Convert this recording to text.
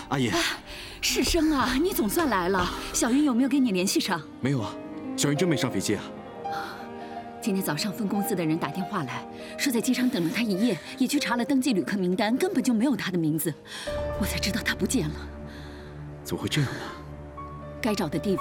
阿姨， 世生啊，你总算来了。小云有没有跟你联系上？ 没有啊，小云真没上飞机啊。 今天早上分公司的人打电话来，说在机场等了他一夜，也去查了登记旅客名单，根本就没有他的名字。我才知道他不见了。 怎么会这样呢？ 该找的地方。